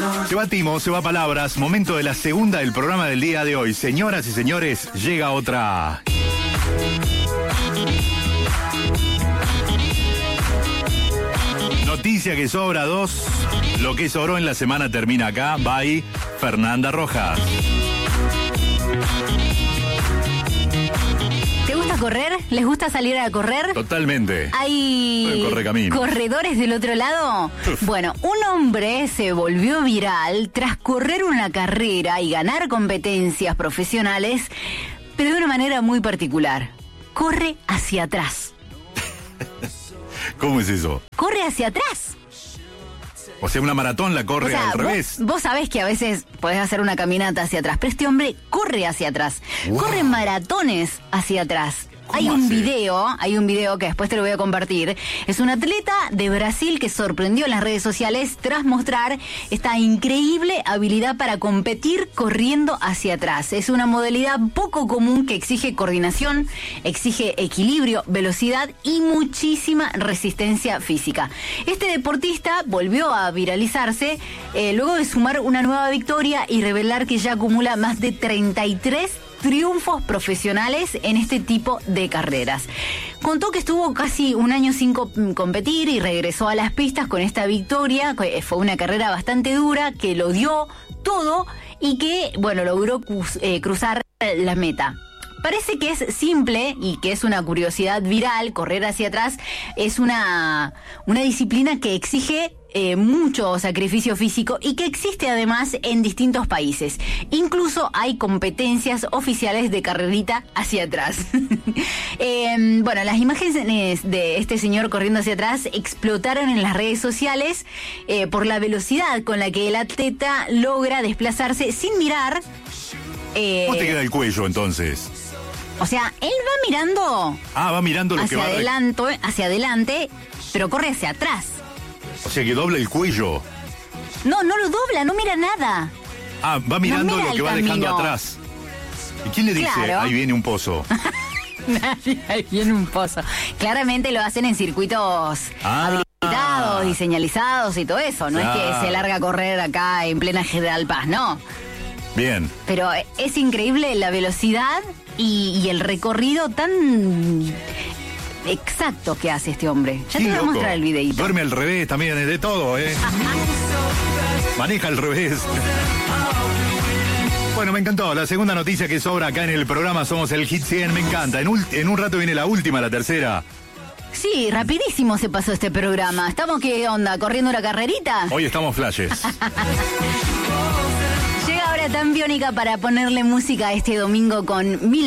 Se va Timo, se va Palabras. Momento de la segunda del programa del día de hoy. Señoras y señores, llega otra. Noticia que sobra 2. Lo que sobró en la semana termina acá. Bye, Fernanda Rojas. ¿Te gusta correr? ¿Les gusta salir a correr? Totalmente. ¿Hay corredores del otro lado? Uf. Bueno, un hombre se volvió viral tras correr una carrera y ganar competencias profesionales, pero de una manera muy particular. Corre hacia atrás. ¿Cómo es eso? Corre hacia atrás. O sea, una maratón la corre al revés. Vos sabés que a veces podés hacer una caminata hacia atrás, pero este hombre corre hacia atrás. Wow. Corre maratones hacia atrás. Hay un video que después te lo voy a compartir. Es un atleta de Brasil que sorprendió en las redes sociales tras mostrar esta increíble habilidad para competir corriendo hacia atrás. Es una modalidad poco común que exige coordinación, exige equilibrio, velocidad y muchísima resistencia física. Este deportista volvió a viralizarse luego de sumar una nueva victoria y revelar que ya acumula más de 33 triunfos profesionales en este tipo de carreras. Contó que estuvo casi un año sin competir y regresó a las pistas con esta victoria. Fue una carrera bastante dura, que lo dio todo y que, bueno, logró cruzar la meta. Parece que es simple y que es una curiosidad viral. Correr hacia atrás es una disciplina que exige mucho sacrificio físico y que existe además en distintos países. Incluso hay competencias oficiales de carrerita hacia atrás. Bueno, las imágenes de este señor corriendo hacia atrás explotaron en las redes sociales por la velocidad con la que el atleta logra desplazarse sin mirar. ¿Cómo te queda el cuello entonces? O sea, él va mirando. Va mirando lo que va hacia adelante, pero corre hacia atrás. O sea que dobla el cuello. No lo dobla, no mira nada. Va mirando mira lo que va dejando atrás. ¿Y quién le dice, claro, ahí viene un pozo? Ahí viene un pozo. Claramente lo hacen en circuitos habilitados y señalizados y todo eso. No es que se larga a correr acá en plena General Paz, no. Bien. Pero es increíble la velocidad y el recorrido tan exacto que hace este hombre. Ya te voy a mostrar el videíto. Duerme al revés también, es de todo, Maneja al revés. Bueno, me encantó. La segunda noticia que sobra acá en el programa Somos el Hit 100, me encanta. En un rato viene la última, la tercera. Sí, rapidísimo se pasó este programa. ¿Estamos qué onda? ¿Corriendo una carrerita? Hoy estamos flashes. Llega ahora Tan Biónica para ponerle música este domingo con 1000